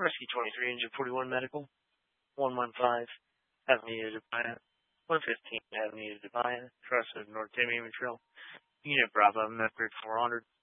Rescue 23, Engine 41 Medical, 115 Avenue Debaya, 115 Avenue Debaya, Trusted North Tamiami Trail, Unit Bravo, Medford 400.